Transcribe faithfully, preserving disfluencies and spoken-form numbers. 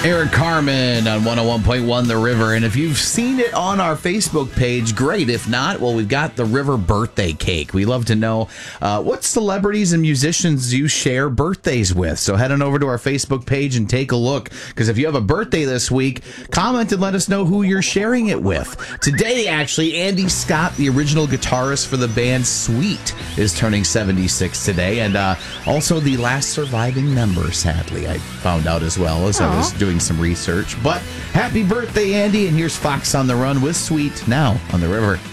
Eric Carmen on one oh one point one The River. And if you've seen it on our Facebook page, great. If not, well, we've got the River birthday cake. We love to know uh, what celebrities and musicians you share birthdays with. So head on over to our Facebook page and take a look. Because if you have a birthday this week, comment and let us know who you're sharing it with. Today, actually, Andy Scott, the original guitarist for the band Sweet, is turning seventy-six today. And uh, also the last surviving member, sadly, I found out as well as Aww. I was doing some research. But happy birthday, Andy, and here's Fox on the Run with Sweet now on The River.